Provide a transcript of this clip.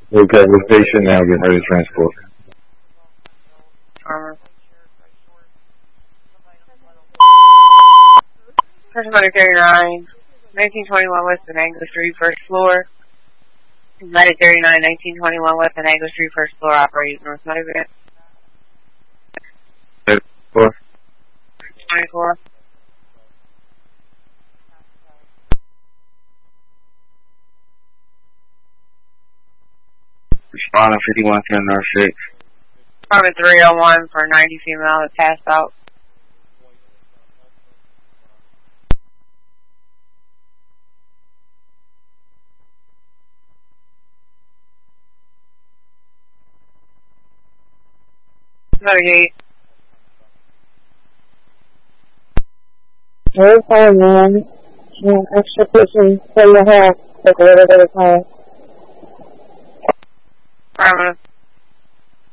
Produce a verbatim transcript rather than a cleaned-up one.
Okay, we're stationed now, getting ready to transport. Um, Person Motor thirty-nine, nineteen twenty-one West Anagla Street, first floor. United thirty-nine, nineteen twenty-one West Anagla Street, first floor, operating North Motor Van. Four. twenty-four. Responding fifty-one ten North six. Department three oh one for ninety female that passed out. Another gate. Very fine, man. Yeah, extra person for your help. Take a little bit of time. Affirmative.